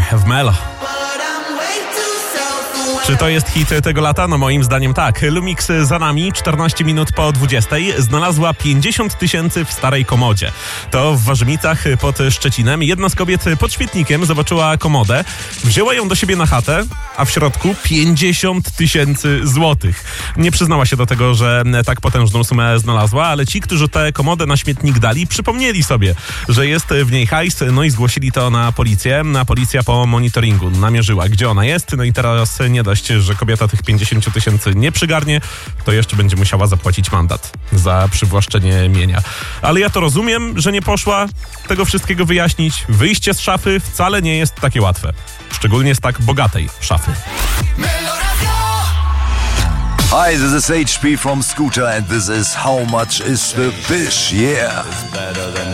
w Melo. Czy to jest hit tego lata? No moim zdaniem tak. Lumix za nami, 14 minut po 20. Znalazła 50 000 w starej komodzie. To w Warzymicach pod Szczecinem. Jedna z kobiet pod świetnikiem zobaczyła komodę, wzięła ją do siebie na chatę, a w środku 50 000 złotych. Nie przyznała się do tego, że tak potężną sumę znalazła, ale ci, którzy tę komodę na śmietnik dali, przypomnieli sobie, że jest w niej hajs, no i zgłosili to na policję. A policja po monitoringu namierzyła, gdzie ona jest, no i teraz nie dość, że kobieta tych 50 000 nie przygarnie, to jeszcze będzie musiała zapłacić mandat za przywłaszczenie mienia. Ale ja to rozumiem, że nie poszła tego wszystkiego wyjaśnić. Wyjście z szafy wcale nie jest takie łatwe. Szczególnie z tak bogatej szafy. Hi, this is HP from Scooter and this is How Much is the Fish? Yeah.